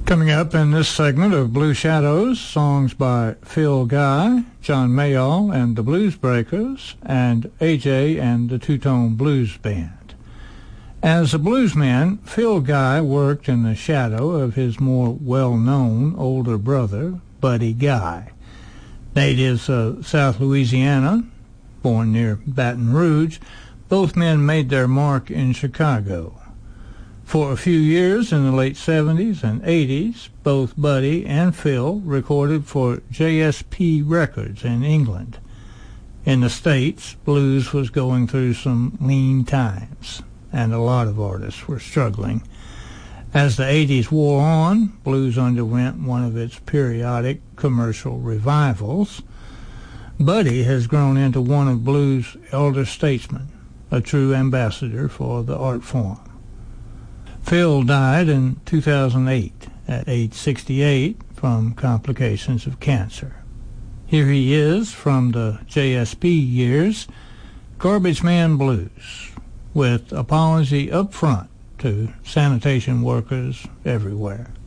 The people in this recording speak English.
Coming up in this segment of Blue Shadows, songs by Phil Guy, John Mayall and the Blues Breakers, and AJ and the Two-Tone Blues Band. As a bluesman, Phil Guy worked in the shadow of his more well-known older brother, Buddy Guy. Natives of South Louisiana, born near Baton Rouge, both men made their mark in Chicago. For a few years in the late 70s and 80s, both Buddy and Phil recorded for JSP Records in England. In the States, blues was going through some lean times, and a lot of artists were struggling. As the 80s wore on, blues underwent one of its periodic commercial revivals. Buddy has grown into one of blues' elder statesmen, a true ambassador for the art form. Phil died in 2008 at age 68 from complications of cancer. Here he is from the JSP years, Garbage Man Blues, with apology up front to sanitation workers everywhere.